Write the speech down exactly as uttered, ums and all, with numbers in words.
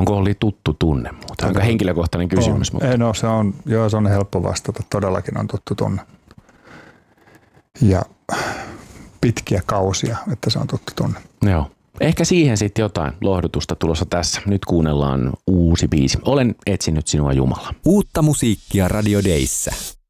Onko oli tuttu tunne muuta? Aika henkilökohtainen kysymys. On. Mutta... Ei, no, se on, joo, se on helppo vastata. Todellakin on tuttu tunne. Ja pitkiä kausia, että se on tuttu tunne. Joo. Ehkä siihen sitten jotain lohdutusta tulossa tässä. Nyt kuunnellaan uusi biisi. Olen etsinyt sinua Jumala. Uutta musiikkia Radio Dayssä.